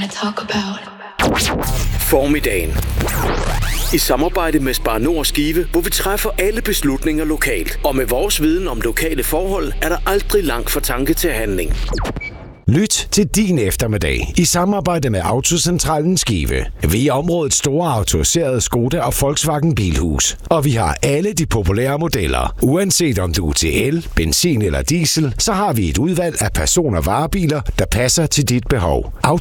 talk about. Formiddagen. I samarbejde med Spar Nord Skive, hvor vi træffer alle beslutninger lokalt. Og med vores viden om lokale forhold, er der aldrig langt fra tanke til handling. Lyt til din eftermiddag i samarbejde med Autocentralen Skive. Vi er områdets store autoriserede Skoda og Volkswagen bilhus. Og vi har alle de populære modeller. Uanset om du er til el, benzin eller diesel, så har vi et udvalg af person- og varebiler, der passer til dit behov.